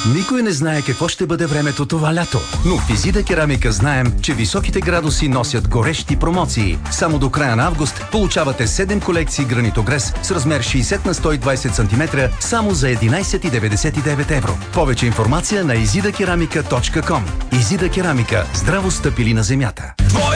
Никой не знае какво ще бъде времето това лято. Но в Изида Керамика знаем, че високите градуси носят горещи промоции. Само до края на август получавате 7 колекции гранитогрес с размер 60 на 120 см само за 11,99 евро. Повече информация на izidakeramika.com. Изида Керамика. Здраво стъпили на земята.